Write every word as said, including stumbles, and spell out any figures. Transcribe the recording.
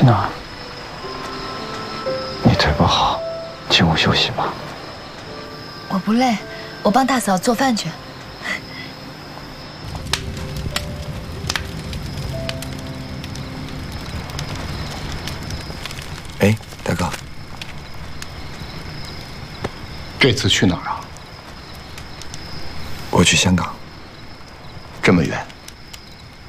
去哪儿？你腿不好，请我休息吧。 我不累，我帮大嫂做饭去。 哎，大哥， 这次去哪儿啊？ 我去香港。 这么远？